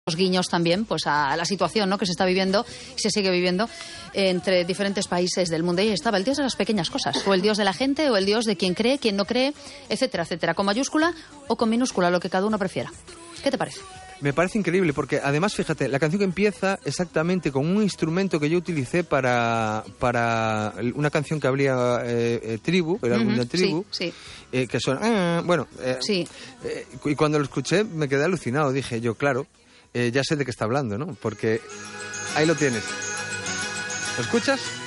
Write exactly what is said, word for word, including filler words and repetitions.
Los guiños también pues a la situación, ¿no?, que se está viviendo y se sigue viviendo entre diferentes países del mundo. Y ahí estaba el dios de las pequeñas cosas, o el dios de la gente, o el dios de quien cree, quien no cree, etcétera, etcétera, con mayúscula o con minúscula, lo que cada uno prefiera. ¿Qué te parece? Me parece increíble porque además, fíjate, la canción empieza exactamente con un instrumento que yo utilicé para, para una canción que habría eh, eh, Tribu, el álbum Uh-huh, de Tribu, sí, sí. Eh, que suena... Eh, bueno, eh, sí. eh, y cuando lo escuché me quedé alucinado. Dije yo, claro, eh, ya sé de qué está hablando, ¿no? Porque ahí lo tienes. ¿Lo escuchas?